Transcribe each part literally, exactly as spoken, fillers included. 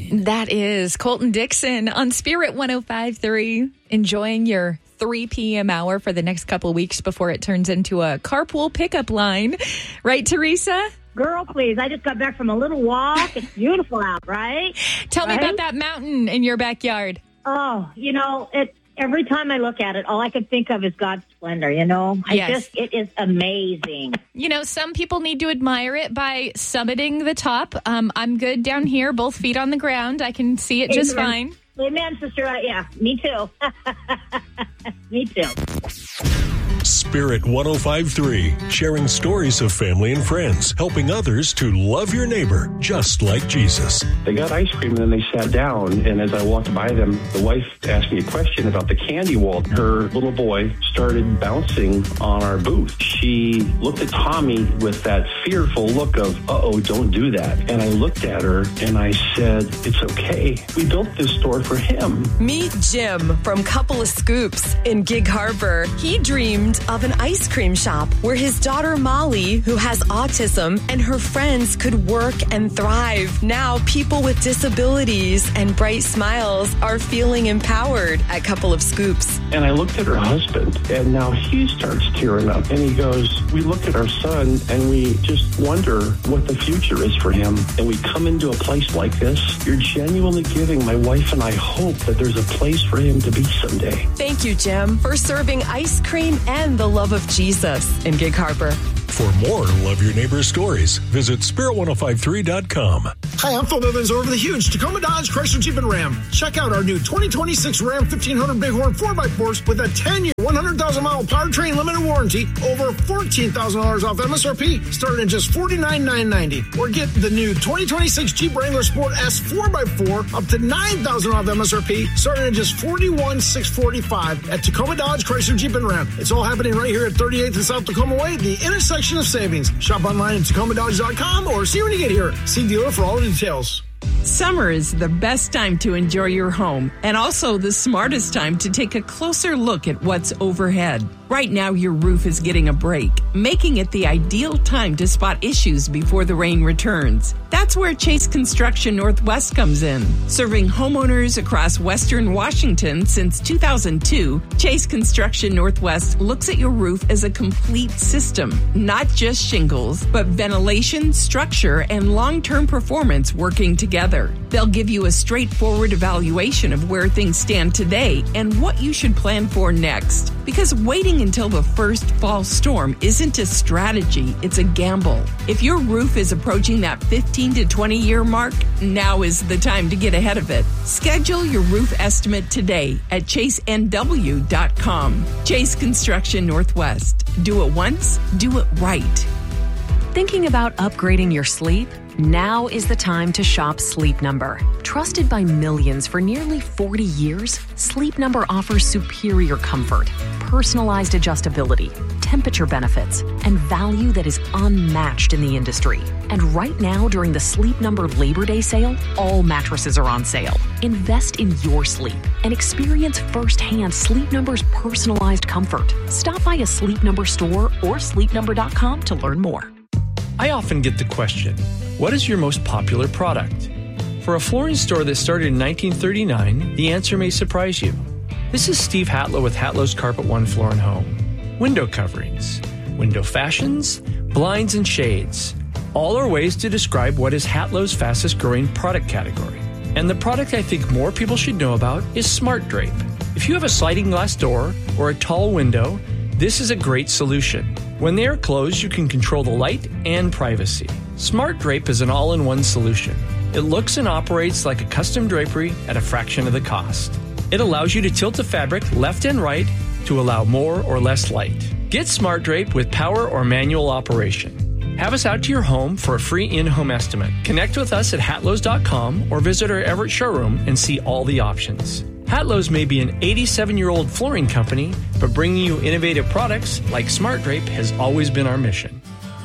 That is Colton Dixon on Spirit one oh five point three, enjoying your three p.m. hour for the next couple of weeks before it turns into a carpool pickup line. Right, Teresa? Girl, please. I just got back from a little walk. It's beautiful out, right? Tell right? me about that mountain in your backyard. Oh, you know, it. Every time I look at it, all I can think of is God's splendor, you know? I Yes. just, it is amazing. You know, some people need to admire it by summiting the top. Um, I'm good down here, both feet on the ground. I can see it just Amen. fine. Amen, sister. Uh, yeah, me too. Me too. Spirit one oh five point three, sharing stories of family and friends, helping others to love your neighbor just like Jesus. They got ice cream and then they sat down, and as I walked by them, the wife asked me a question about the candy wall. Her little boy started bouncing on our booth. She looked at Tommy with that fearful look of, uh-oh, don't do that. And I looked at her and I said, it's okay. We built this store for him. Meet Jim from Couple of Scoops in Gig Harbor. He dreamed of an ice cream shop where his daughter Molly, who has autism, and her friends could work and thrive. Now people with disabilities and bright smiles are feeling empowered at Couple of Scoops. And I looked at her husband, and now he starts tearing up. And he goes, we look at our son, and we just wonder what the future is for him. And we come into a place like this. You're genuinely giving my wife and I hope that there's a place for him to be someday. Thank you, Jim, for serving ice cream and the love of Jesus in Gig Harbor. For more Love Your Neighbor stories, visit spirit ten fifty-three dot com. Hi, I'm Phil Bivens over the huge Tacoma Dodge Chrysler Jeep and Ram. Check out our new twenty twenty-six Ram fifteen hundred Bighorn four by fours with a ten-year, one hundred thousand mile powertrain limited warranty, over fourteen thousand dollars off M S R P, starting at just forty-nine thousand nine hundred ninety dollars. Or get the new twenty twenty-six Jeep Wrangler Sport S four by four up to nine thousand dollars off M S R P, starting at just forty-one thousand six hundred forty-five dollars at Tacoma Dodge Chrysler Jeep and Ram. It's all happening right here at thirty-eighth and South Tacoma Way, the intersection of savings. Shop online at tacoma dodge dot com or see when you get here. See dealer for all the details. Summer is the best time to enjoy your home and also the smartest time to take a closer look at what's overhead. Right now, your roof is getting a break, making it the ideal time to spot issues before the rain returns. That's where Chase Construction Northwest comes in. Serving homeowners across Western Washington since two thousand two, Chase Construction Northwest looks at your roof as a complete system, not just shingles, but ventilation, structure, and long-term performance working together. They'll give you a straightforward evaluation of where things stand today and what you should plan for next. Because waiting until the first fall storm isn't a strategy, it's a gamble. If your roof is approaching that fifteen to twenty year mark, now is the time to get ahead of it. Schedule your roof estimate today at chase n w dot com. Chase Construction Northwest. Do it once, do it right. Thinking about upgrading your sleep? Now is the time to shop Sleep Number. Trusted by millions for nearly forty years, Sleep Number offers superior comfort, personalized adjustability, temperature benefits, and value that is unmatched in the industry. And right now, during the Sleep Number Labor Day sale, all mattresses are on sale. Invest in your sleep and experience firsthand Sleep Number's personalized comfort. Stop by a Sleep Number store or sleep number dot com to learn more. I often get the question, what is your most popular product? For a flooring store that started in nineteen thirty-nine, the answer may surprise you. This is Steve Hatlow with Hatlow's Carpet One Floor and Home. Window coverings, window fashions, blinds and shades. All are ways to describe what is Hatlow's fastest growing product category. And the product I think more people should know about is Smart Drape. If you have a sliding glass door or a tall window, this is a great solution. When they are closed, you can control the light and privacy. Smart Drape is an all-in-one solution. It looks and operates like a custom drapery at a fraction of the cost. It allows you to tilt the fabric left and right to allow more or less light. Get Smart Drape with power or manual operation. Have us out to your home for a free in-home estimate. Connect with us at hatlows dot com or visit our Everett showroom and see all the options. Hatlow's may be an eighty-seven-year-old flooring company, but bringing you innovative products like Smart Drape has always been our mission.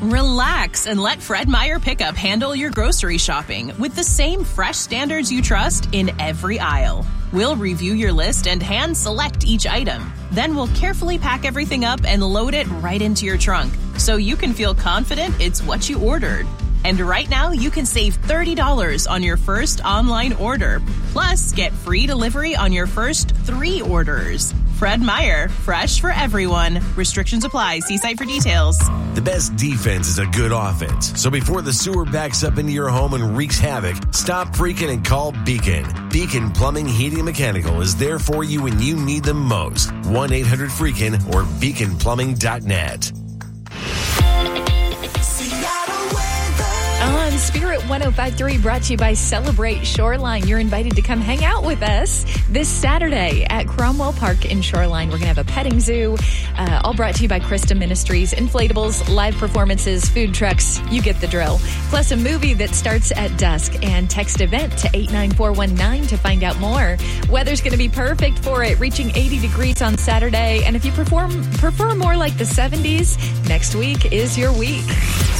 Relax and let Fred Meyer Pickup handle your grocery shopping with the same fresh standards you trust in every aisle. We'll review your list and hand select each item. Then we'll carefully pack everything up and load it right into your trunk so you can feel confident it's what you ordered. And right now, you can save thirty dollars on your first online order. Plus, get free delivery on your first three orders. Fred Meyer, fresh for everyone. Restrictions apply. See site for details. The best defense is a good offense. So before the sewer backs up into your home and wreaks havoc, stop freaking and call Beacon. Beacon Plumbing, Heating, and Mechanical is there for you when you need them most. one eight hundred freakin' or beacon plumbing dot net. On Spirit one oh five point three, brought to you by Celebrate Shoreline. You're invited to come hang out with us this Saturday at Cromwell Park in Shoreline. We're going to have a petting zoo, uh, all brought to you by Krista Ministries, inflatables, live performances, food trucks. You get the drill. Plus a movie that starts at dusk. And text event to eight nine four one nine to find out more. Weather's going to be perfect for it, reaching eighty degrees on Saturday. And if you perform prefer more like the seventies, next week is your week.